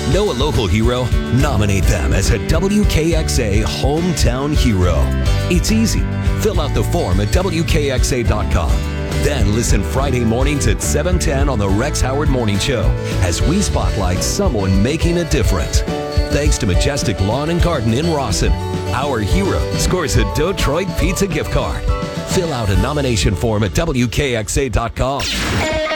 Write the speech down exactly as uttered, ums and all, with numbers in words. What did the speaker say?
Know a local hero? Nominate them as a W K X A Hometown Hero. It's easy. Fill out the form at W K X A dot com. Then listen Friday mornings at seven ten on the Rex Howard Morning Show as we spotlight someone making a difference. Thanks to Majestic Lawn and Garden in Rawson, our hero scores a Detroit Pizza gift card. Fill out a nomination form at W K X A dot com.